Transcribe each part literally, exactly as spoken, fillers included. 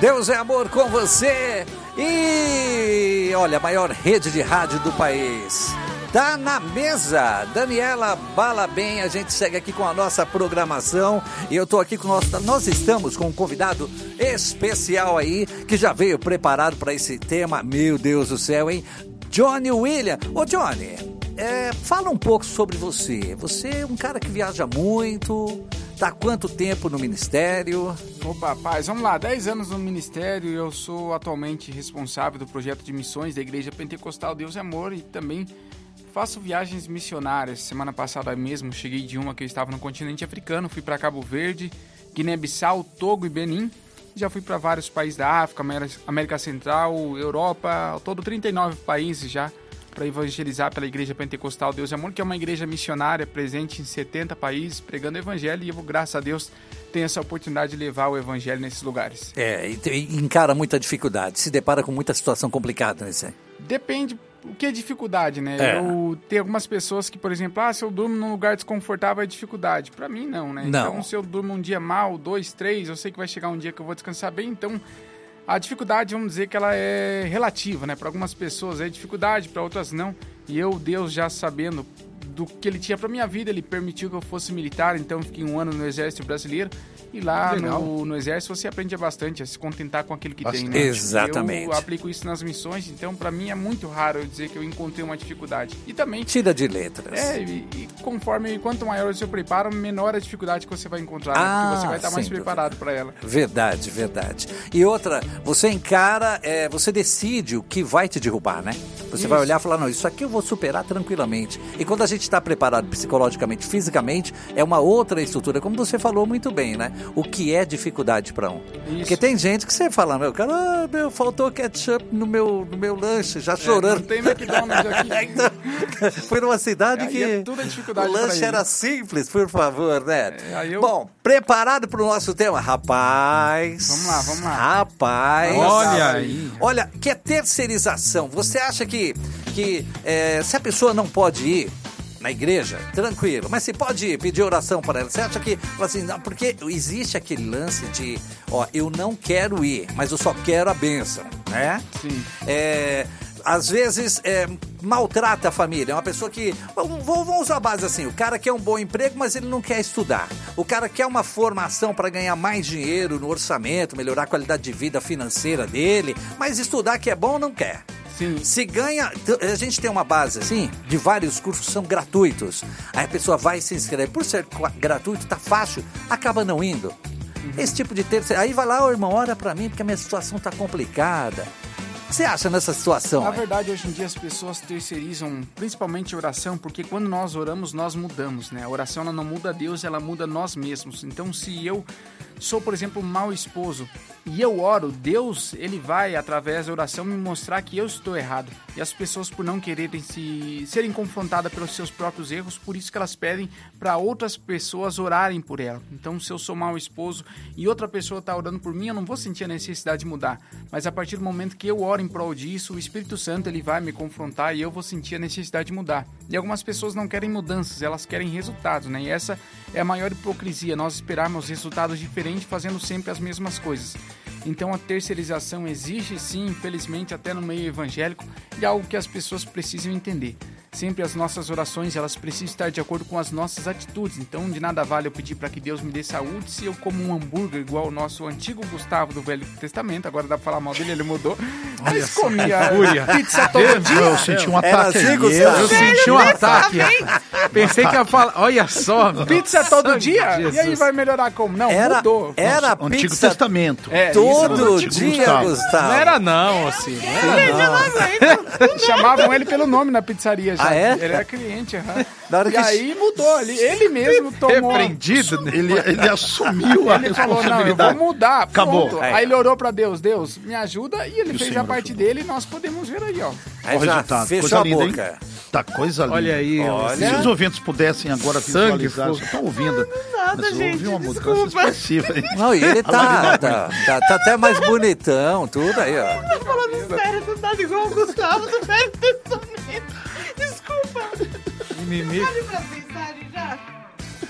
Deus é amor com você. E olha, a maior rede de rádio do país tá na mesa. Daniela Balabem, a gente segue aqui com a nossa programação. E eu tô aqui com o nosso... Nós estamos com um convidado especial aí, que já veio preparado para esse tema. Meu Deus do céu, hein? Johnny William. Ô, Johnny, é, fala um pouco sobre você. Você é um cara que viaja muito... Tá há quanto tempo no ministério? Opa, rapaz, vamos lá, dez anos no ministério. Eu sou atualmente responsável do projeto de missões da Igreja Pentecostal Deus é Amor e também faço viagens missionárias. Semana passada mesmo cheguei de uma que eu estava no continente africano, fui para Cabo Verde, Guiné-Bissau, Togo e Benin. Já fui para vários países da África, América Central, Europa, ao todo trinta e nove países já, para evangelizar pela Igreja Pentecostal Deus é Amor, que é uma igreja missionária presente em setenta países, pregando o evangelho, e eu, graças a Deus, tenho essa oportunidade de levar o evangelho nesses lugares. É, e encara muita dificuldade, se depara com muita situação complicada, né, Zé? Depende o que é dificuldade, né? É. Eu tenho algumas pessoas que, por exemplo, ah, se eu durmo num lugar desconfortável é dificuldade. Para mim, não, né? Não. Então, se eu durmo um dia mal, dois, três, eu sei que vai chegar um dia que eu vou descansar bem, então... A dificuldade, vamos dizer que ela é relativa, né? Para algumas pessoas é dificuldade, para outras não. E eu, Deus, já sabendo do que Ele tinha para minha vida, Ele permitiu que eu fosse militar, então fiquei um ano no Exército Brasileiro. E lá no, no Exército você aprende bastante a se contentar com aquilo que bastante. tem, né? Exatamente. Eu aplico isso nas missões, então para mim é muito raro eu dizer que eu encontrei uma dificuldade. E também... Tira de letras. É, e, e conforme, quanto maior o seu preparo, menor a dificuldade que você vai encontrar, ah, né? Porque você vai estar mais dúvida. preparado para ela. Verdade, verdade. E outra, você encara, é, você decide o que vai te derrubar, né? Você isso. vai olhar e falar, não, isso aqui eu vou superar tranquilamente. E quando a gente está preparado psicologicamente, fisicamente, é uma outra estrutura, como você falou muito bem, né? O que é dificuldade para um. Isso. Porque tem gente que você fala, meu, cara, ah, meu, faltou ketchup no meu, no meu lanche, já chorando. É, não tem McDonald's aqui. Então, foi numa cidade é, que é tudo dificuldade o lanche ele. era simples, por favor, né? É, eu... Bom, preparado para o nosso tema? Rapaz. Vamos lá, vamos lá. Rapaz. Olha aí. Olha, que é terceirização. Você acha que, que é, se a pessoa não pode ir na igreja, tranquilo, mas se pode ir, pedir oração para ela, você acha que, assim, não, porque existe aquele lance de, ó, eu não quero ir, mas eu só quero a bênção, né? Sim. É, às vezes, é, maltrata a família, é uma pessoa que, vamos, vamos usar a base assim, o cara quer um bom emprego, mas ele não quer estudar, o cara quer uma formação para ganhar mais dinheiro no orçamento, melhorar a qualidade de vida financeira dele, mas estudar que é bom não quer. Sim. Se ganha, a gente tem uma base assim, de vários cursos que são gratuitos. Aí a pessoa vai e se inscreve. Por ser gratuito, tá fácil, acaba não indo. Uhum. Esse tipo de terceiro. Aí vai lá, ô irmão, ora pra mim, porque a minha situação tá complicada. O que você acha nessa situação? Na aí? verdade, hoje em dia as pessoas terceirizam principalmente a oração, porque quando nós oramos, nós mudamos, né? A oração ela não muda Deus, ela muda nós mesmos. Então, se eu sou, por exemplo, um mau esposo e eu oro, Deus, ele vai, através da oração, me mostrar que eu estou errado. E as pessoas, por não quererem se serem confrontadas pelos seus próprios erros, por isso que elas pedem para outras pessoas orarem por ela. Então, se eu sou mau esposo e outra pessoa está orando por mim, eu não vou sentir a necessidade de mudar. Mas a partir do momento que eu oro em prol disso, o Espírito Santo ele vai me confrontar e eu vou sentir a necessidade de mudar. E algumas pessoas não querem mudanças, elas querem resultados, né? E essa é a maior hipocrisia, nós esperarmos resultados diferentes fazendo sempre as mesmas coisas. Então a terceirização existe sim, infelizmente, até no meio evangélico, e é algo que as pessoas precisam entender. Sempre as nossas orações, elas precisam estar de acordo com as nossas atitudes. Então, de nada vale eu pedir para que Deus me dê saúde se eu como um hambúrguer igual o nosso antigo Gustavo do Velho Testamento. Agora dá para falar mal dele, ele mudou. Mas comia pizza todo dia. Eu senti um ataque assim, aí. Gustavo? Eu senti um ataque. Pensei que ia falar, olha só. Pizza todo dia? E aí vai melhorar como? Não, Era, mudou. era O Antigo pizza Testamento. É, todo Antigo dia, Gustavo. Gustavo. Não era não, assim. Não era não. Chamavam ele pelo nome na pizzaria já. Ah, é? Ele era cliente, aham. Na hora E que- aí mudou, ele, ele mesmo tomou... Repreendido. Ele, ele assumiu a Ele falou, não, eu responsabilidade. vou mudar, Acabou. pronto. É. Aí ele orou pra Deus, Deus, me ajuda, e ele E o fez Senhor a parte ajudou. dele e nós podemos ver aí, ó. Aí O já resultado. fechou Coisa a linda, boca. hein? Tá coisa linda. Olha aí, Olha. Se os ouvintes pudessem agora Sangue, visualizar, fogo. vocês estão ouvindo. nada, mas eu gente, ouvi uma música desculpa. expressiva. Hein? Não, e ele tá, tá, tá, tá até mais bonitão, tudo aí, ó. Tá falando sério, tu tá igual o Gustavo do Velho Testamento. Desculpa. Mimimi. Olha pra mensagem já.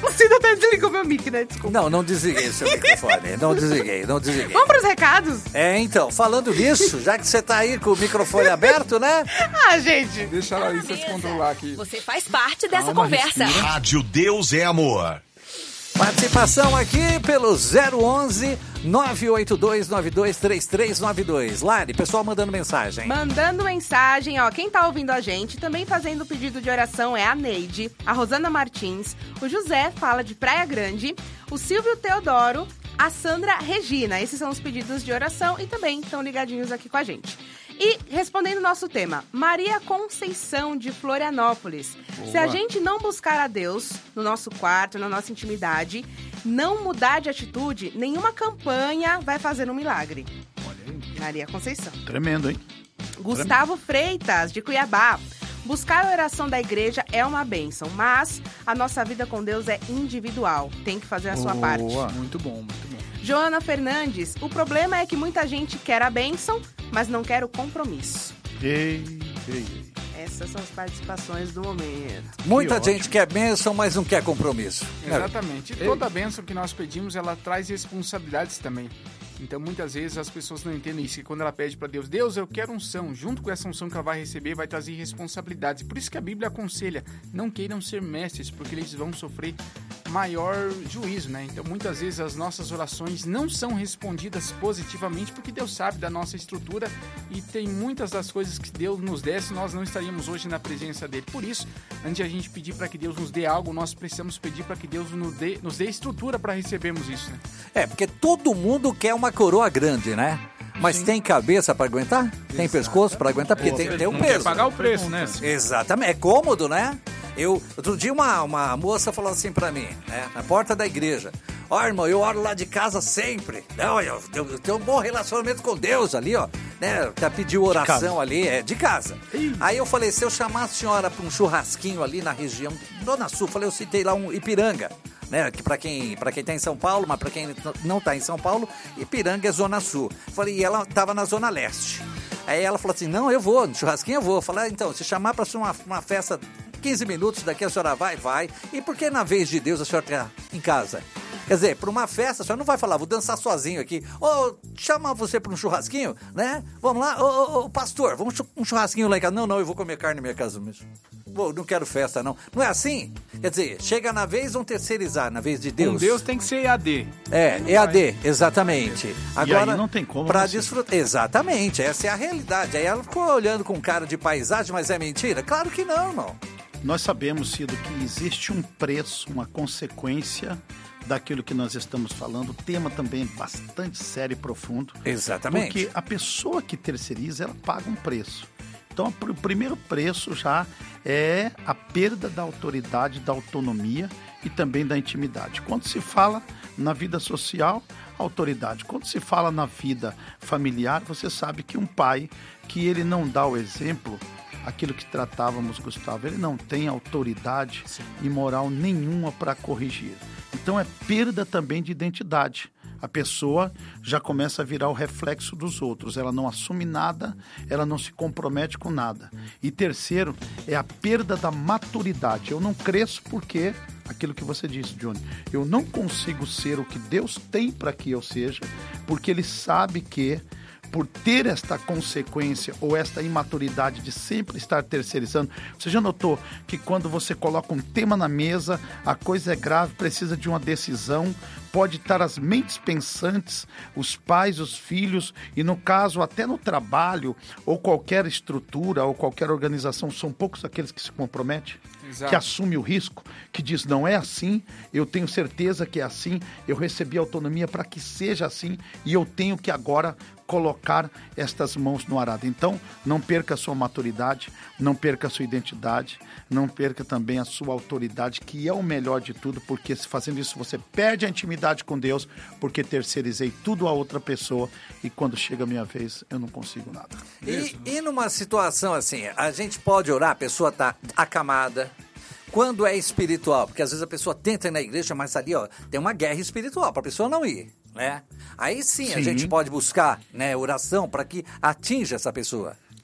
O Cida até desligou meu mic, né? Desculpa. Não, não desliguei o seu microfone. Não desliguei, não desliguei. Vamos pros recados? É, então, falando nisso, já que você tá aí com o microfone aberto, né? Ah, gente. Deixa a Larissa se controlar aqui. Você faz parte dessa Calma, conversa. respira. Rádio Deus é Amor. Participação aqui pelo zero onze, nove oito dois, nove dois três três nove dois. Lari, pessoal mandando mensagem. Mandando mensagem, ó, quem tá ouvindo a gente, também fazendo pedido de oração é a Neide, a Rosana Martins, o José fala de Praia Grande, o Silvio Teodoro, a Sandra Regina. Esses são os pedidos de oração e também estão ligadinhos aqui com a gente. E respondendo o nosso tema, Maria Conceição de Florianópolis. Boa. Se a gente não buscar a Deus no nosso quarto, na nossa intimidade, não mudar de atitude, nenhuma campanha vai fazer um milagre. Olha aí. Maria Conceição. Tremendo, hein? Gustavo Freitas, de Cuiabá. Buscar a oração da igreja é uma bênção, mas a nossa vida com Deus é individual. Tem que fazer a sua parte. Muito bom, muito bom. Joana Fernandes, o problema é que muita gente quer a bênção, mas não quer o compromisso. Ei, ei, ei. Essas são as participações do momento. Muita Que gente ótimo. quer bênção, mas não quer compromisso. Exatamente. E toda bênção que nós pedimos, ela traz responsabilidades também. Então, muitas vezes, as pessoas não entendem isso. Que quando ela pede para Deus, Deus, eu quero unção. Junto com essa unção que ela vai receber, vai trazer responsabilidades. Por isso que a Bíblia aconselha, não queiram ser mestres, porque eles vão sofrer maior juízo, né? Então, muitas vezes, as nossas orações não são respondidas positivamente, porque Deus sabe da nossa estrutura e tem muitas das coisas que Deus nos desse, nós não estaríamos hoje na presença dele. Por isso, antes de a gente pedir para que Deus nos dê algo, nós precisamos pedir para que Deus nos dê, nos dê estrutura para recebermos isso, né? É, porque todo mundo quer uma coroa grande, né? Mas tem cabeça para aguentar? Tem pescoço para aguentar? Porque tem que ter um Não quer peso. pagar o preço, né? Exatamente, é cômodo, né? Eu, outro dia uma, uma moça falou assim pra mim, né, na porta da igreja: ó, irmão, eu oro lá de casa sempre. Não, eu, eu, eu tenho um bom relacionamento com Deus ali, ó, né? Já pediu oração ali, é, de casa. Aí eu falei, se eu chamar a senhora pra um churrasquinho ali na região Zona Sul, falei, eu citei lá um Ipiranga, né, que para quem, para quem tá em São Paulo, mas para quem não tá em São Paulo, Ipiranga é Zona Sul. Falei, e ela tava na Zona Leste. Aí ela falou assim, não, eu vou, no churrasquinho eu vou. Eu falei, ah, então, se chamar pra ser uma, uma festa, quinze minutos daqui a senhora vai, vai. E por que na vez de Deus a senhora tá em casa? Quer dizer, para uma festa, a senhora não vai falar, vou dançar sozinho aqui. Ô, chamar você para um churrasquinho, né? Vamos lá, ô, ô, ô, pastor, vamos um churrasquinho lá em casa. Não, não, eu vou comer carne na minha casa mesmo. Pô, não quero festa, não. Não é assim? Quer dizer, chega na vez, vão terceirizar, na vez de Deus. Com Deus tem que ser E A D. É, E A D, exatamente. Agora, aí não tem como pra não ser. desfrutar. Exatamente, essa é a realidade. Aí ela ficou olhando com cara de paisagem, mas é mentira? Claro que não, irmão. Nós sabemos, Cido, que existe um preço, uma consequência daquilo que nós estamos falando. O tema também é bastante sério e profundo. Exatamente. Porque a pessoa que terceiriza, ela paga um preço. Então, o primeiro preço já é a perda da autoridade, da autonomia e também da intimidade. Quando se fala na vida social, autoridade. Quando se fala na vida familiar, você sabe que um pai que ele não dá o exemplo, aquilo que tratávamos, Gustavo, ele não tem autoridade Sim. e moral nenhuma para corrigir. Então é perda também de identidade. A pessoa já começa a virar o reflexo dos outros. Ela não assume nada, ela não se compromete com nada. E terceiro, é a perda da maturidade. Eu não cresço porque, aquilo que você disse, Johnny, eu não consigo ser o que Deus tem para que eu seja, porque Ele sabe que, por ter esta consequência ou esta imaturidade de sempre estar terceirizando. Você já notou que quando você coloca um tema na mesa, a coisa é grave, precisa de uma decisão, pode estar as mentes pensantes, os pais, os filhos, e no caso até no trabalho, ou qualquer estrutura, ou qualquer organização, são poucos aqueles que se comprometem, Exato. que assume o risco, que diz, não é assim, eu tenho certeza que é assim, eu recebi autonomia para que seja assim, e eu tenho que agora colocar estas mãos no arado. Então, não perca a sua maturidade, não perca a sua identidade, não perca também a sua autoridade, que é o melhor de tudo, porque se fazendo isso você perde a intimidade com Deus, porque terceirizei tudo a outra pessoa e quando chega a minha vez, eu não consigo nada. E, e numa situação assim, a gente pode orar, a pessoa tá acamada, quando é espiritual, porque às vezes a pessoa tenta ir na igreja, mas ali ó, tem uma guerra espiritual para a pessoa não ir, né? Aí sim, sim, a gente pode buscar, né, oração para que atinja essa pessoa.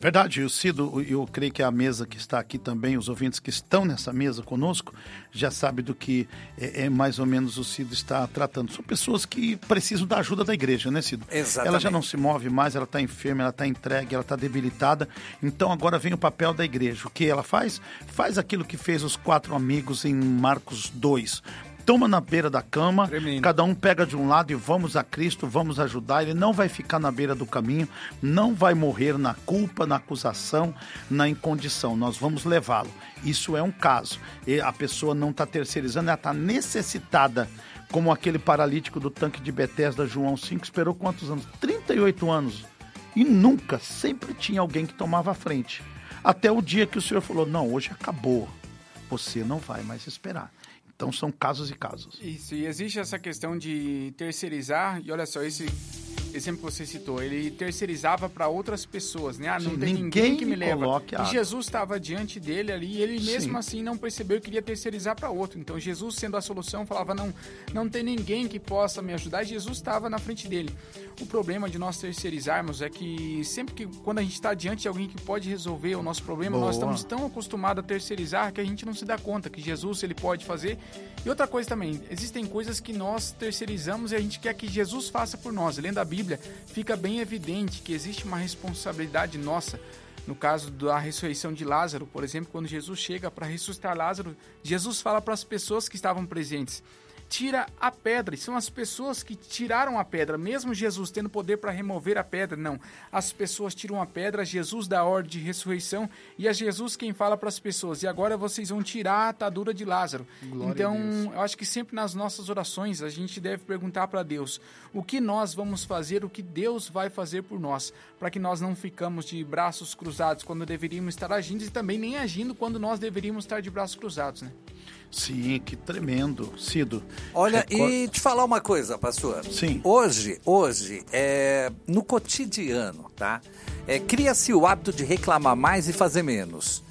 Verdade, o Cido, eu creio que a mesa que está aqui também, os ouvintes que estão nessa mesa conosco, já sabem do que é, é mais ou menos o Cido está tratando. São pessoas que precisam da ajuda da igreja, né, Cido? Exatamente. Ela já não se move mais, ela está enferma, ela está entregue, ela está debilitada. Então agora vem o papel da igreja. O que ela faz? Faz aquilo que fez os quatro amigos em Marcos dois. Toma na beira da cama, Tremendo. Cada um pega de um lado e vamos a Cristo, vamos ajudar. Ele não vai ficar na beira do caminho, não vai morrer na culpa, na acusação, na incondição. Nós vamos levá-lo. Isso é um caso. E a pessoa não está terceirizando, ela está necessitada, como aquele paralítico do tanque de Betesda, João cinco, esperou quantos anos? trinta e oito anos. E nunca, sempre tinha alguém que tomava a frente. Até o dia que o Senhor falou, não, hoje acabou. Você não vai mais esperar. Então, são casos e casos. Isso, e existe essa questão de terceirizar, e olha só, esse exemplo que você citou, ele terceirizava para outras pessoas, né? Ah, não Sim, tem ninguém, ninguém que me leva. coloque a E água. Jesus estava diante dele ali, e ele mesmo Sim. assim não percebeu e queria terceirizar para outro. Então, Jesus, sendo a solução, falava, não, não tem ninguém que possa me ajudar, e Jesus estava na frente dele. O problema de nós terceirizarmos é que sempre que, quando a gente está diante de alguém que pode resolver o nosso problema, Boa. nós estamos tão acostumados a terceirizar que a gente não se dá conta que Jesus, ele pode fazer. E outra coisa também, existem coisas que nós terceirizamos e a gente quer que Jesus faça por nós. Lendo a Bíblia, fica bem evidente que existe uma responsabilidade nossa. No caso da ressurreição de Lázaro, por exemplo, quando Jesus chega para ressuscitar Lázaro, Jesus fala para as pessoas que estavam presentes, tira a pedra, e são as pessoas que tiraram a pedra, mesmo Jesus tendo poder para remover a pedra, não, as pessoas tiram a pedra, Jesus dá a ordem de ressurreição, e é Jesus quem fala para as pessoas, e agora vocês vão tirar a atadura de Lázaro. Glória então, a Deus. eu acho que sempre nas nossas orações, a gente deve perguntar para Deus, o que nós vamos fazer, o que Deus vai fazer por nós, para que nós não ficamos de braços cruzados quando deveríamos estar agindo, e também nem agindo quando nós deveríamos estar de braços cruzados, né? Sim, que tremendo, Cido. Olha, Recor- e te falar uma coisa, pastor. Sim. Hoje, hoje, é, no cotidiano, tá? É, cria-se o hábito de reclamar mais e fazer menos.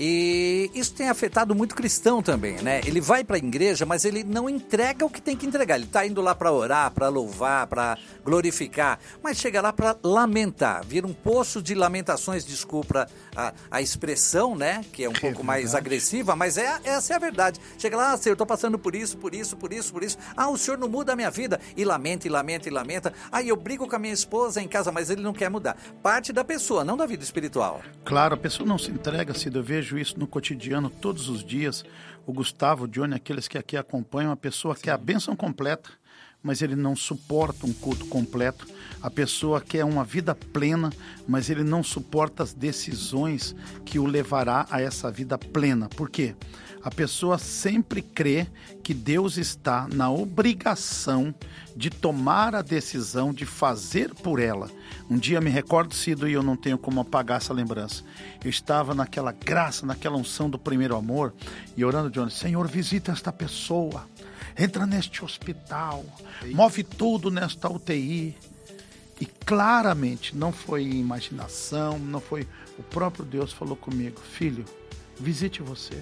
E isso tem afetado muito cristão também, né? Ele vai para a igreja, mas ele não entrega o que tem que entregar. Ele está indo lá para orar, para louvar, para glorificar, mas chega lá para lamentar. Vira um poço de lamentações, desculpa a, a expressão, né? Que é um É pouco mais verdade. agressiva, mas é, essa é a verdade. Chega lá, ah, Senhor, eu estou passando por isso, por isso, por isso, por isso. Ah, o Senhor não muda a minha vida. E lamenta, e lamenta, e lamenta. Ah, eu brigo com a minha esposa em casa, mas ele não quer mudar. Parte da pessoa, não da vida espiritual. Claro, a pessoa não se entrega, Cido. Eu vejo isso no cotidiano todos os dias. O Gustavo, o Johnny, aqueles que aqui acompanham, a pessoa quer a bênção completa, mas ele não suporta um culto completo. A pessoa quer uma vida plena, mas ele não suporta as decisões que o levará a essa vida plena. Por quê? A pessoa sempre crê que Deus está na obrigação de tomar a decisão de fazer por ela. Um dia me recordo, Cido, e eu não tenho como apagar essa lembrança. Eu estava naquela graça, naquela unção do primeiro amor, e orando, Johnny, Senhor, visita esta pessoa, entra neste hospital, move tudo nesta U T I. E claramente, não foi imaginação, não foi... O próprio Deus falou comigo, filho, visite você.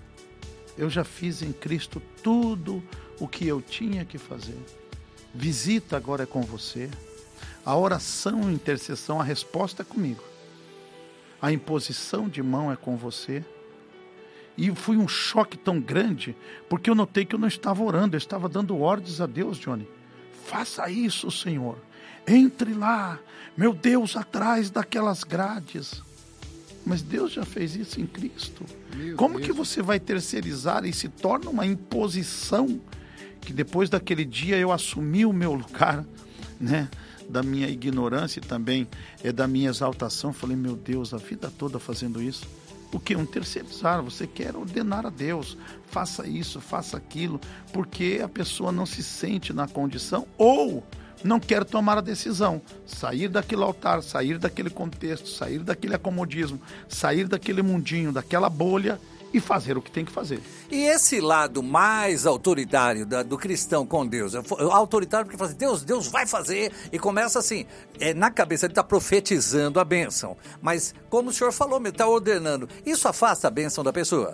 Eu já fiz em Cristo tudo o que eu tinha que fazer. Visita agora é com você. A oração, a intercessão, a resposta é comigo. A imposição de mão é com você. E foi um choque tão grande, porque eu notei que eu não estava orando, eu estava dando ordens a Deus, Johnny. Faça isso, Senhor. Entre lá, meu Deus, atrás daquelas grades. Mas Deus já fez isso em Cristo. Meu Como Deus. que você vai terceirizar e se torna uma imposição? Que depois daquele dia eu assumi o meu lugar, né? Da minha ignorância e também é da minha exaltação. Falei, meu Deus, a vida toda fazendo isso. O que? Um terceirizar. Você quer ordenar a Deus. Faça isso, faça aquilo. Porque a pessoa não se sente na condição ou não quer tomar a decisão. Sair daquele altar, sair daquele contexto, sair daquele acomodismo, sair daquele mundinho, daquela bolha e fazer o que tem que fazer. E esse lado mais autoritário da, do cristão com Deus, é autoritário porque fala assim, Deus, Deus vai fazer, e começa assim, é, na cabeça ele está profetizando a bênção, mas como o senhor falou, ele está ordenando, isso afasta a bênção da pessoa?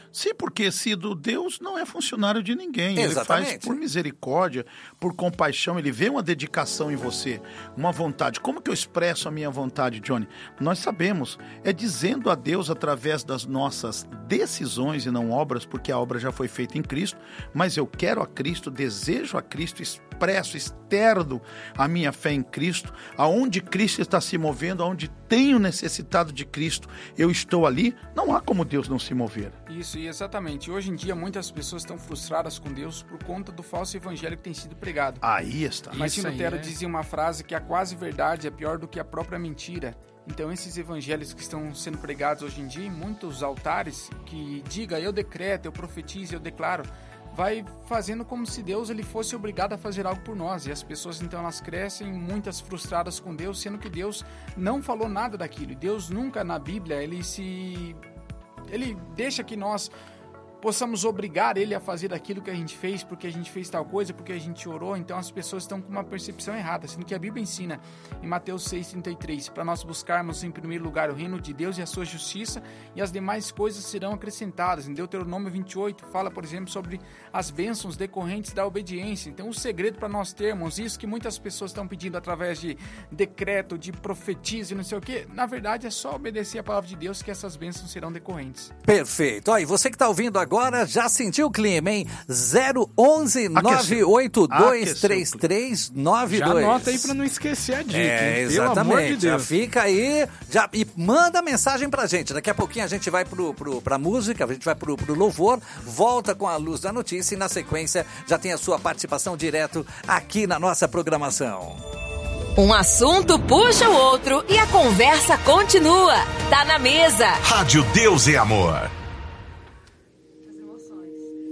Sim, porque se do Deus não é funcionário de ninguém. Exatamente. Ele faz por misericórdia, por compaixão, ele vê uma dedicação em você, uma vontade. Como que eu expresso a minha vontade, Johnny? Nós sabemos, é dizendo a Deus através das nossas decisões e não obras, porque a obra já foi feita em Cristo, mas eu quero a Cristo, desejo a Cristo, expresso, externo a minha fé em Cristo, aonde Cristo está se movendo, aonde tenho necessitado de Cristo, eu estou ali, não há como Deus não se mover. Isso, e exatamente. Hoje em dia, muitas pessoas estão frustradas com Deus por conta do falso evangelho que tem sido pregado. Aí está. Martinho Isso aí, Lutero é. dizia uma frase que a quase verdade é pior do que a própria mentira. Então, esses evangelhos que estão sendo pregados hoje em dia, em muitos altares, que diga, eu decreto, eu profetizo, eu declaro, vai fazendo como se Deus ele fosse obrigado a fazer algo por nós. E as pessoas, então, elas crescem muitas frustradas com Deus, sendo que Deus não falou nada daquilo. Deus nunca, na Bíblia, ele se... Ele deixa que nós possamos obrigar ele a fazer aquilo que a gente fez, porque a gente fez tal coisa, porque a gente orou. Então as pessoas estão com uma percepção errada, sendo que a Bíblia ensina em Mateus seis, trinta e três, para nós buscarmos em primeiro lugar o reino de Deus e a sua justiça, e as demais coisas serão acrescentadas. Em Deuteronômio vinte e oito fala, por exemplo, sobre as bênçãos decorrentes da obediência. Então o segredo para nós termos isso que muitas pessoas estão pedindo através de decreto, de profetiza e não sei o que, na verdade é só obedecer a palavra de Deus que essas bênçãos serão decorrentes. Perfeito. Ó, e você que está ouvindo agora já sentiu o clima, hein? zero onze nove oito dois três três nove dois. Já anota aí pra não esquecer a dica, É, hein? Pelo amor de exatamente. Já Deus. fica aí já, e manda mensagem pra gente. Daqui a pouquinho a gente vai pro, pro, pra música, a gente vai pro, pro louvor, volta com a luz da notícia e na sequência já tem a sua participação direto aqui na nossa programação. Um assunto puxa o outro e a conversa continua. Tá na mesa. Rádio Deus é Amor.